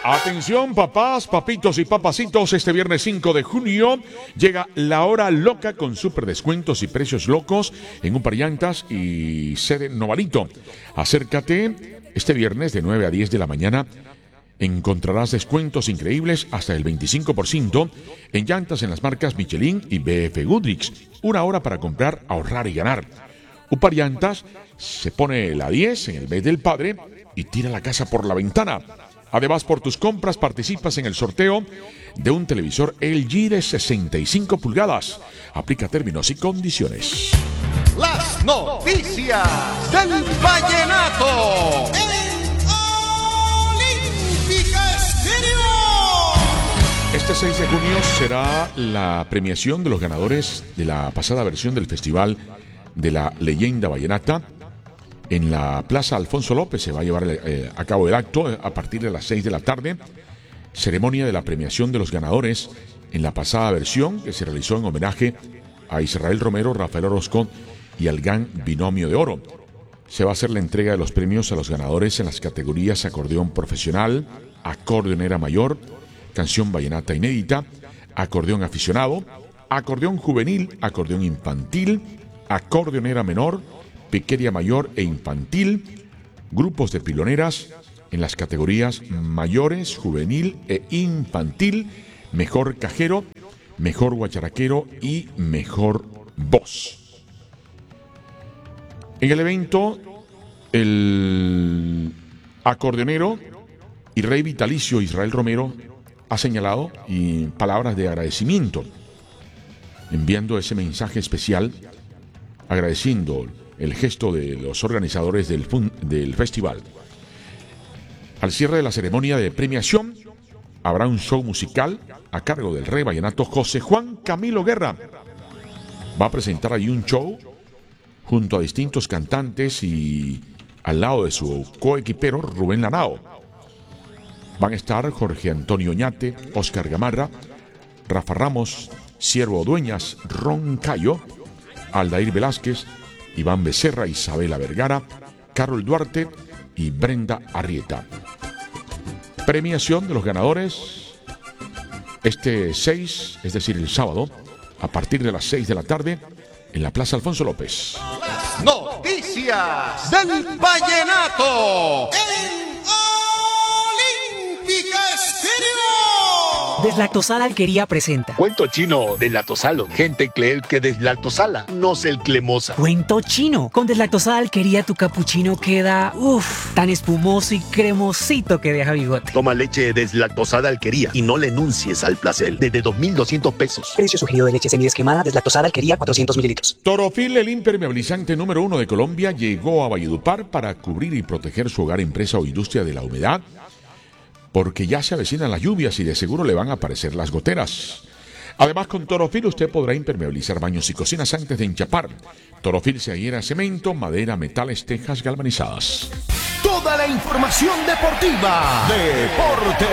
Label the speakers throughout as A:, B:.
A: Atención papás, papitos y papacitos, este viernes 5 de junio llega la hora loca con super descuentos y precios locos en un par llantas y sede Novalito. Acércate este viernes de 9 a 10 de la mañana. Encontrarás descuentos increíbles hasta el 25% en llantas en las marcas Michelin y BF Goodrich. Una hora para comprar, ahorrar y ganar. Upar Llantas se pone la 10 en el mes del padre y tira la casa por la ventana. Además, por tus compras participas en el sorteo de un televisor LG de 65 pulgadas. Aplica términos y condiciones.
B: Las noticias del vallenato.
A: Este 6 de junio será la premiación de los ganadores de la pasada versión del Festival de la Leyenda Vallenata. En la Plaza Alfonso López se va a llevar a cabo el acto a partir de las 6 de la tarde. Ceremonia de la premiación de los ganadores en la pasada versión que se realizó en homenaje a Israel Romero, Rafael Orozco y al Gran Binomio de Oro. Se va a hacer la entrega de los premios a los ganadores en las categorías acordeón profesional, acordeonera mayor, canción vallenata inédita, acordeón aficionado, acordeón juvenil, acordeón infantil, acordeonera menor, pequeña mayor e infantil, grupos de piloneras en las categorías mayores, juvenil e infantil, mejor cajero, mejor guacharaquero y mejor voz. En el evento, el acordeonero y rey vitalicio Israel Romero ha señalado y palabras de agradecimiento, enviando ese mensaje especial, agradeciendo el gesto de los organizadores del festival. Al cierre de la ceremonia de premiación, habrá un show musical a cargo del rey vallenato José Juan Camilo Guerra. Va a presentar allí un show junto a distintos cantantes y al lado de su coequipero Rubén Lanao. Van a estar Jorge Antonio Oñate, Óscar Gamarra, Rafa Ramos, Siervo Dueñas, Ron Cayo, Aldair Velázquez, Iván Becerra, Isabela Vergara, Carol Duarte y Brenda Arrieta. Premiación de los ganadores este 6, es decir, el sábado, a partir de las 6 de la tarde, en la Plaza Alfonso López.
B: Noticias del vallenato.
C: Deslactosada Alquería presenta
D: Cuento chino deslactosalo. Gente cree que deslactosala, no es el cremosa.
C: Cuento chino. Con Deslactosada Alquería tu capuchino queda tan espumoso y cremosito que deja bigote.
D: Toma leche deslactosada Alquería y no le enuncies al placer. Desde 2,200 pesos.
C: Precio sugerido de leche semidesquemada Deslactosada Alquería 400 mililitros.
A: Torofil, el impermeabilizante número 1 de Colombia, llegó a Valledupar para cubrir y proteger su hogar, empresa o industria de la humedad, porque ya se avecinan las lluvias y de seguro le van a aparecer las goteras. Además, con Torofil usted podrá impermeabilizar baños y cocinas antes de enchapar. Torofil se adhiere a cemento, madera, metales, galvanizadas.
B: Toda la información deportiva. Deporte.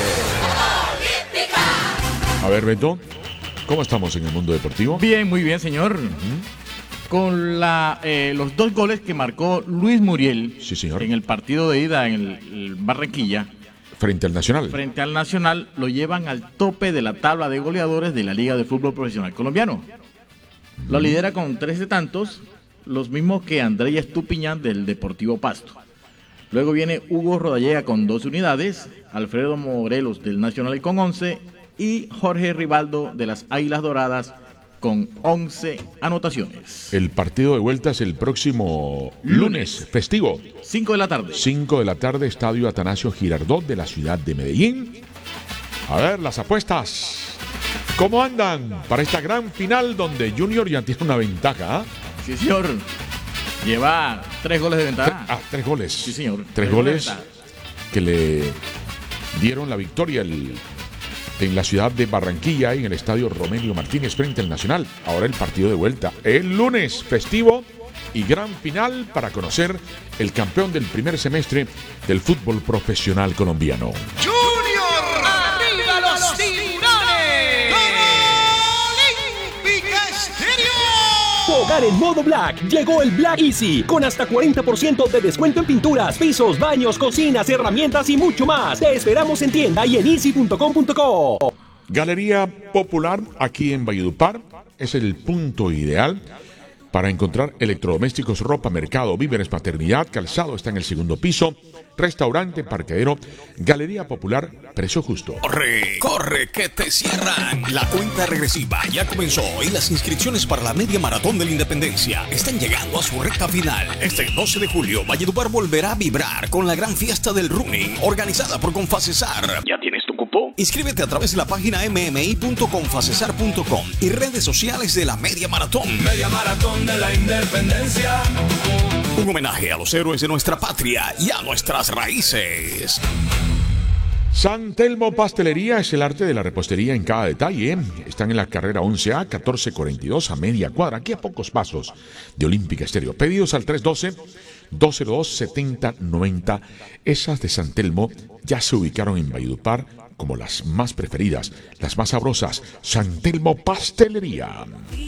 A: A ver, Beto, ¿cómo estamos en el mundo deportivo?
E: Bien, muy bien, señor. Con los 2 goles que marcó Luis Muriel,
A: sí, señor,
E: en el partido de ida en el Barranquilla,
A: frente al Nacional.
E: Frente al Nacional, lo llevan al tope de la tabla de goleadores de la Liga de Fútbol Profesional Colombiano. Lo lidera con 13 tantos, los mismos que Andrés Estupiñán del Deportivo Pasto. Luego viene Hugo Rodallega con 12 unidades, Alfredo Morelos del Nacional con 11 y Jorge Rivaldo de las Águilas Doradas con 11 anotaciones.
A: El partido de vuelta es el próximo lunes festivo.
E: 5 de la tarde.
A: 5 de la tarde, Estadio Atanasio Girardot de la ciudad de Medellín. A ver, las apuestas. ¿Cómo andan para esta gran final donde Junior ya tiene una ventaja?
E: Sí, señor. Lleva 3 goles de ventaja.
A: 3 goles.
E: Sí, señor.
A: 3 goles que le dieron la victoria en la ciudad de Barranquilla, en el estadio Romelio Martínez frente al Nacional. Ahora el partido de vuelta, el lunes festivo y gran final para conocer el campeón del primer semestre del fútbol profesional colombiano.
B: Junior, arriba los tiburones. Olímpica Estéreo.
F: hogar en modo Black. Llegó el Black Easy, con hasta 40% de descuento en pinturas, pisos, baños, cocinas, herramientas y mucho más. Te esperamos en tienda y en easy.com.co.
A: Galería Popular, aquí en Valledupar, es el punto ideal para encontrar electrodomésticos, ropa, mercado, víveres, maternidad, calzado. Está en el segundo piso. Restaurante, parqueadero, Galería Popular, precio justo.
G: ¡Corre, corre, que te cierran! La cuenta regresiva ya comenzó y las inscripciones para la Media Maratón de la Independencia están llegando a su recta final. Este 12 de julio, Valledupar volverá a vibrar con la gran fiesta del running, organizada por Confacesar. ¿Ya tienes tu cupo? Inscríbete a través de la página mmi.confacesar.com y redes sociales de la Media Maratón.
H: Media Maratón de la Independencia.
G: Un homenaje a los héroes de nuestra patria y a nuestras raíces.
A: San Telmo Pastelería es el arte de la repostería en cada detalle. Están en la carrera 11A 1442 a media cuadra, aquí a pocos pasos de Olímpica Estéreo. Pedidos al 312-202-7090. Esas de San Telmo ya se ubicaron en Valledupar como las más preferidas, las más sabrosas. San Telmo Pastelería.